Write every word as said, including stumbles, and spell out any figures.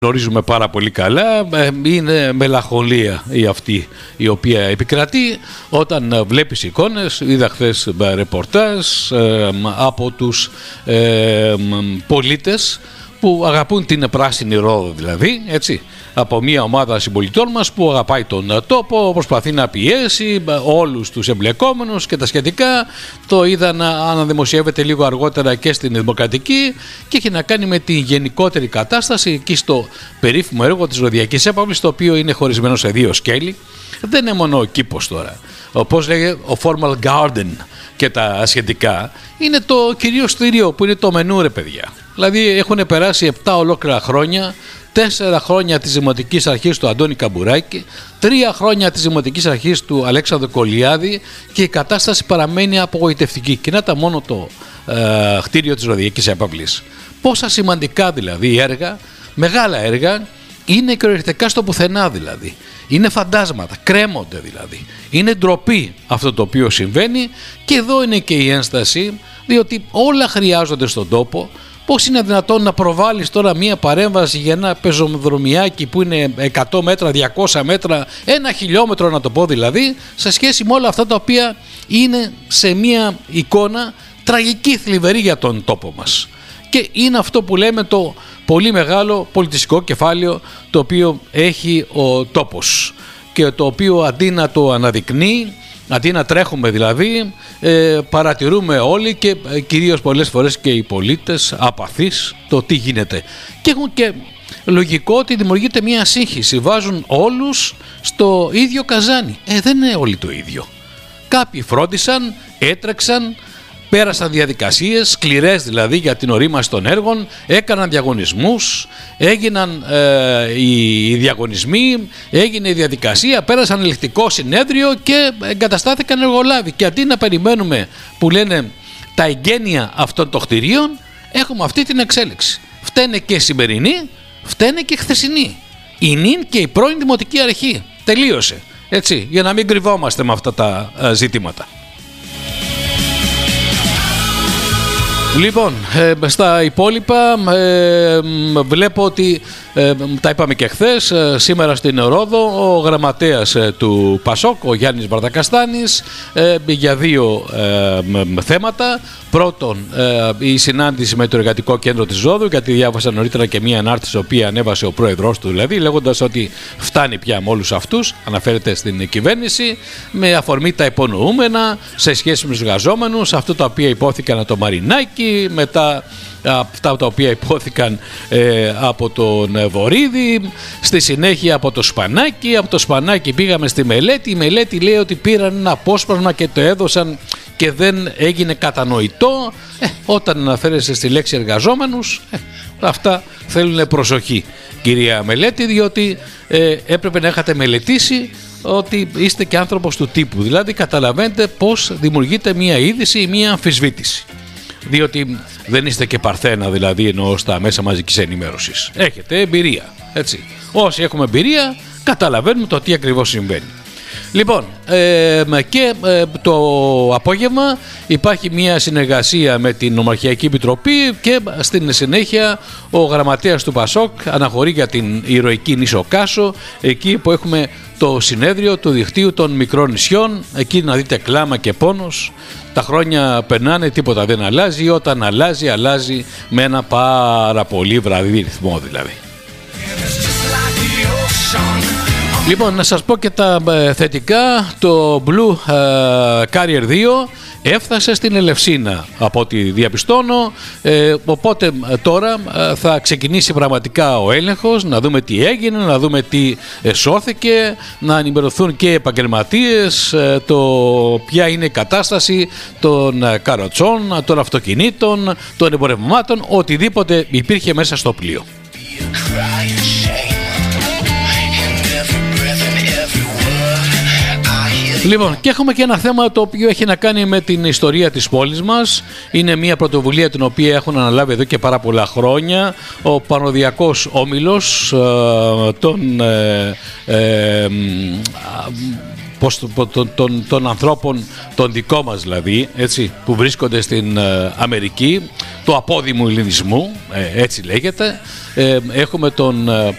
γνωρίζουμε πάρα πολύ καλά, είναι μελαγχολία η αυτή η οποία επικρατεί όταν βλέπεις εικόνες. Είδα χθες ρεπορτάζ από τους ε, πολίτες που αγαπούν την πράσινη Ρόδο, δηλαδή, έτσι, από μια ομάδα συμπολιτών μας που αγαπάει τον τόπο, προσπαθεί να πιέσει όλους τους εμπλεκόμενους και τα σχετικά. Το είδα να αναδημοσιεύεται λίγο αργότερα και στην Δημοκρατική και έχει να κάνει με τη γενικότερη κατάσταση εκεί στο περίφημο έργο της Ροδιακής Έπαυλης, το οποίο είναι χωρισμένο σε δύο σκέλη. Δεν είναι μόνο ο κήπος τώρα, όπως λέγεται ο Formal Garden και τα σχετικά, είναι το κυρίως κτίριο που είναι το μενού, ρε παιδιά. Δηλαδή έχουν περάσει επτά ολόκληρα χρόνια, τέσσερα χρόνια της Δημοτικής Αρχής του Αντώνη Καμπουράκη, τρία χρόνια της Δημοτικής Αρχής του Αλέξανδρου Κολιάδη και η κατάσταση παραμένει απογοητευτική. Και να τα μόνο το ε, κτίριο της Ροδιακής Έπαυλης. Πόσα σημαντικά δηλαδή έργα, μεγάλα έργα, είναι κυριολεκτικά στο πουθενά δηλαδή. Είναι φαντάσματα, κρέμονται δηλαδή. Είναι ντροπή αυτό το οποίο συμβαίνει και εδώ είναι και η ένσταση, διότι όλα χρειάζονται στον τόπο. Πώς είναι δυνατόν να προβάλλεις τώρα μία παρέμβαση για ένα πεζοδρομιάκι που είναι εκατό μέτρα, διακόσια μέτρα, ένα χιλιόμετρο να το πω δηλαδή, σε σχέση με όλα αυτά τα οποία είναι σε μία εικόνα τραγική, θλιβερή για τον τόπο μας. Και είναι αυτό που λέμε το πολύ μεγάλο πολιτιστικό κεφάλαιο το οποίο έχει ο τόπος και το οποίο αντί να το αναδεικνύει, αντί να τρέχουμε δηλαδή, ε, παρατηρούμε όλοι και ε, κυρίως πολλές φορές και οι πολίτες απαθείς το τι γίνεται. Και έχουν και λογικό ότι δημιουργείται μια σύγχυση. Βάζουν όλους στο ίδιο καζάνι. Ε, δεν είναι όλοι το ίδιο. Κάποιοι φρόντισαν, έτρεξαν, πέρασαν διαδικασίες σκληρές δηλαδή για την ορίμαση των έργων, έκαναν διαγωνισμούς, έγιναν ε, οι, οι διαγωνισμοί, έγινε η διαδικασία, πέρασαν ελεκτικό συνέδριο και εγκαταστάθηκαν εργολάβοι. Και αντί να περιμένουμε που λένε τα εγγένεια αυτών των κτηρίων, έχουμε αυτή την εξέλιξη. Φταίνε και σημερινή, φταίνε και χθεσινή. Η νυν και η πρώην Δημοτική Αρχή. Τελείωσε. Έτσι, για να μην κρυβόμαστε με αυτά τα ε, ζητήματα. Λοιπόν, ε, στα υπόλοιπα ε, βλέπω ότι ε, τα είπαμε και χθες, ε, σήμερα στην Ρόδο ο γραμματέας ε, του Πασόκ, ο Γιάννης Βαρδακαστάνης, ε, για δύο ε, θέματα. Πρώτον, ε, η συνάντηση με το Εργατικό Κέντρο της Ρόδου, γιατί διάβασα νωρίτερα και μία ανάρτηση, η οποία ανέβασε ο πρόεδρος του, δηλαδή, λέγοντας ότι φτάνει πια με όλους αυτούς, αναφέρεται στην κυβέρνηση, με αφορμή τα υπονοούμενα σε σχέση με τους εργαζόμενους, αυτό τα οποία υπόθηκαν από το Μαρινάκι, μετά αυτά τα οποία υπόθηκαν ε, από τον Βορίδη, στη συνέχεια από το Σπανάκι. Από το Σπανάκι πήγαμε στη Μελέτη. Η Μελέτη λέει ότι πήραν ένα απόσπασμα και το έδωσαν και δεν έγινε κατανοητό. Ε, όταν αναφέρεσαι στη λέξη εργαζόμενους, ε, αυτά θέλουν προσοχή, κυρία Μελέτη, διότι ε, έπρεπε να είχατε μελετήσει ότι είστε και άνθρωπος του τύπου. Δηλαδή καταλαβαίνετε πώς δημιουργείται μία είδηση ή μία αμφισβήτηση. Διότι δεν είστε και παρθένα, δηλαδή, εννοώ στα μέσα μαζικής ενημέρωσης. Έχετε εμπειρία, έτσι. Όσοι έχουμε εμπειρία καταλαβαίνουμε το τι ακριβώς συμβαίνει. Λοιπόν, ε, και ε, το απόγευμα υπάρχει μια συνεργασία με την Νομαρχιακή Επιτροπή και στην συνέχεια ο γραμματέας του Πασόκ αναχωρεί για την ηρωική νήσο Κάσο, εκεί που έχουμε το συνέδριο του δικτύου των μικρών νησιών. Εκεί να δείτε κλάμα και πόνος. Τα χρόνια περνάνε, τίποτα δεν αλλάζει. Όταν αλλάζει, αλλάζει με ένα πάρα πολύ βραδύ ρυθμό δηλαδή. Λοιπόν, να σας πω και τα ε, θετικά. Το Blue ε, Carrier δύο έφτασε στην Ελευσίνα από ό,τι διαπιστώνω, ε, οπότε ε, τώρα ε, θα ξεκινήσει πραγματικά ο έλεγχος, να δούμε τι έγινε, να δούμε τι ε, σώθηκε, να ενημερωθούν και οι επαγγελματίες, ε, το ποια είναι η κατάσταση των ε, καροτσών, των αυτοκινήτων, των εμπορευμάτων, οτιδήποτε υπήρχε μέσα στο πλοίο. Λοιπόν, και έχουμε και ένα θέμα το οποίο έχει να κάνει με την ιστορία της πόλης μας. Είναι μια πρωτοβουλία την οποία έχουν αναλάβει εδώ και πάρα πολλά χρόνια ο Πανοδιακός Όμιλος, ε, τον, ε, ε, πώς, των, των, των ανθρώπων των δικών μας δηλαδή, έτσι, που βρίσκονται στην ε, Αμερική, του απόδημου ελληνισμού, ε, έτσι λέγεται. Ε, έχουμε τον